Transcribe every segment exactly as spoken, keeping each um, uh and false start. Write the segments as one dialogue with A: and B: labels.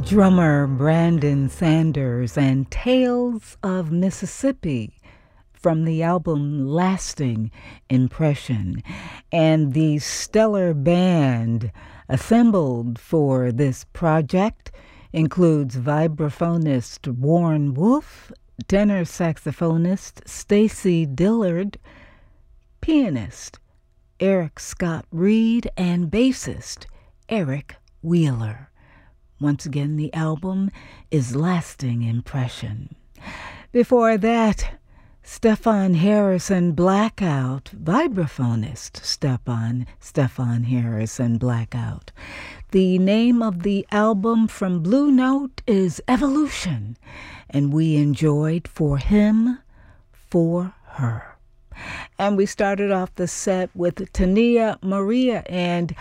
A: drummer Brandon Sanders and Tales of Mississippi from the album Lasting Impression. And the stellar band assembled for this project includes vibraphonist Warren Wolf, tenor saxophonist Stacy Dillard, pianist Eric Scott Reed, and bassist Eric Wheeler. Once again, the album is Lasting Impression. Before that, Stefan Harrison Blackout, vibraphonist Stefan, Stefan Harrison Blackout. The name of the album from Blue Note is Evolution, and we enjoyed For Him, For Her. And we started off the set with Tania Maria and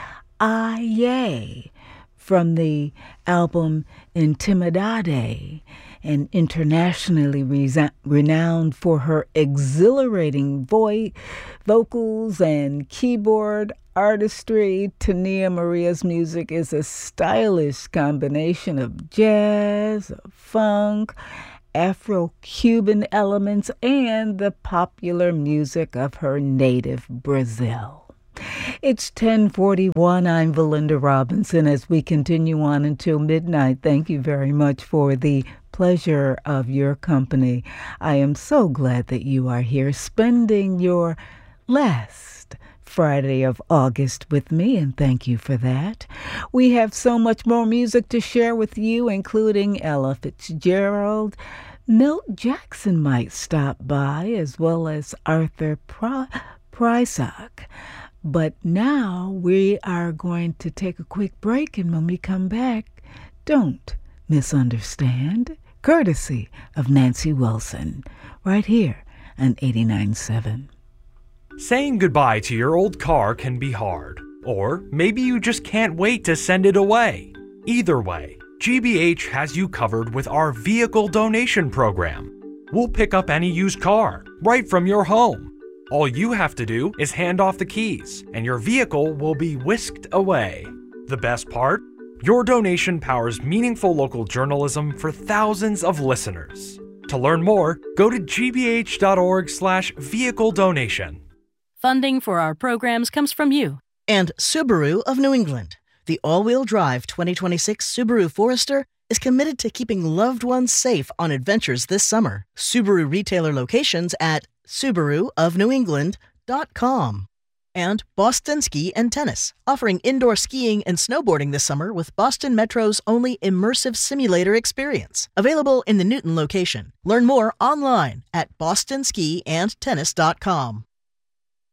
A: Aye from the album Intimidade, and internationally re- renowned for her exhilarating voice, vocals and keyboard artistry. Tania Maria's music is a stylish combination of jazz, funk, Afro-Cuban elements, and the popular music of her native Brazil. It's ten forty-one. I'm Valinda Robinson as we continue on until midnight. Thank you very much for the pleasure of your company. I am so glad that you are here spending your last Friday of August with me, and thank you for that. We have so much more music to share with you, including Ella Fitzgerald. Milt Jackson might stop by, as well as Arthur Pri- Prysock. But now we are going to take a quick break, and when we come back, don't misunderstand, courtesy of Nancy Wilson, right here on eighty-nine point seven.
B: Saying goodbye to your old car can be hard, or maybe you just can't wait to send it away. Either way, G B H has you covered with our vehicle donation program. We'll pick up any used car right from your home. All you have to do is hand off the keys, and your vehicle will be whisked away. The best part? Your donation powers meaningful local journalism for thousands of listeners. To learn more, go to gbh.org slash vehicle donation.
C: Funding for our programs comes from you.
D: And Subaru of New England. The all-wheel drive twenty twenty-six Subaru Forester is committed to keeping loved ones safe on adventures this summer. Subaru retailer locations at Subaru of New England dot com. And Boston Ski and Tennis, offering indoor skiing and snowboarding this summer with Boston Metro's only immersive simulator experience. Available in the Newton location. Learn more online at boston ski and tennis dot com.